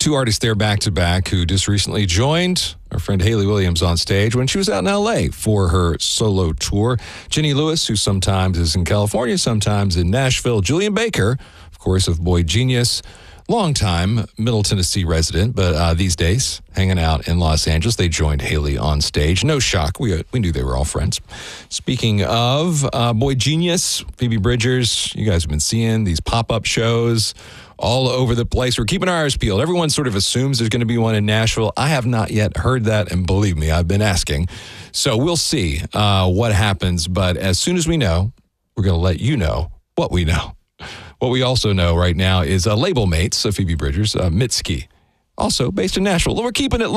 two artists there back to back who just recently joined our friend Hayley Williams on stage when she was out in L.A. for her solo tour. Jenny Lewis, who sometimes is in California, sometimes in Nashville. Julian Baker, of course, of Boy Genius. Longtime Middle Tennessee resident, but these days hanging out in Los Angeles. They joined Hayley on stage. No shock. We knew they were all friends. Speaking of Boy Genius, Phoebe Bridgers, you guys have been seeing these pop-up shows all over the place. We're keeping our eyes peeled. Everyone sort of assumes there's going to be one in Nashville. I have not yet heard that, and believe me, I've been asking. So we'll see what happens. But as soon as we know, we're going to let you know what we know. What we also know right now is label mates of Phoebe Bridgers, Mitski, also based in Nashville. We're keeping it